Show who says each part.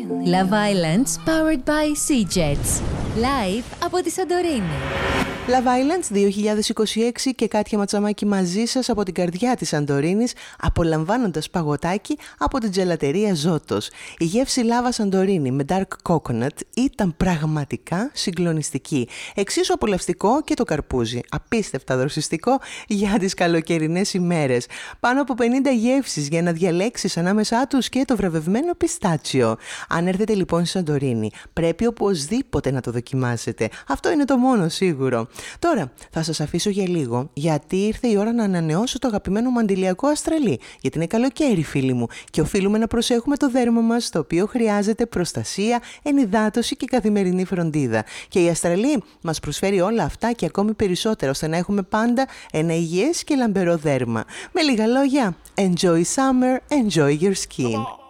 Speaker 1: Love Islands powered by Sea Jets. Live από τη Σαντορίνη.
Speaker 2: Love Islands 2026 και Κάτια Ματσαμάκη μαζί σας από την καρδιά της Σαντορίνης, απολαμβάνοντας παγωτάκι από την τζελατερία Ζώτος. Η γεύση λάβα Σαντορίνη με dark coconut ήταν πραγματικά συγκλονιστική. Εξίσου απολαυστικό και το καρπούζι. Απίστευτα δροσιστικό για τις καλοκαιρινές ημέρες. Πάνω από 50 γεύσεις για να διαλέξεις ανάμεσά τους και το βραβευμένο πιστάτσιο. Αν έρθετε λοιπόν στη Σαντορίνη, πρέπει οπωσδήποτε να το δοκιμάσετε. Αυτό είναι το μόνο σίγουρο. Τώρα θα σας αφήσω για λίγο, γιατί ήρθε η ώρα να ανανεώσω το αγαπημένο μου αντιλιακό αστραλί. Γιατί είναι καλοκαίρι, φίλοι μου, και οφείλουμε να προσέχουμε το δέρμα μας, το οποίο χρειάζεται προστασία, ενυδάτωση και καθημερινή φροντίδα. Και η αστραλί μας προσφέρει όλα αυτά και ακόμη περισσότερα, ώστε να έχουμε πάντα ένα υγιές και λαμπερό δέρμα. Με λίγα λόγια, enjoy summer, enjoy your skin.